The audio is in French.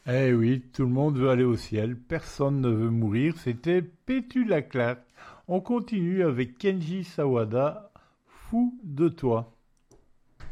Eh oui, tout le monde veut aller au ciel, personne ne veut mourir, c'était Pétula Clark. On continue avec Kenji Sawada, Fou de toi.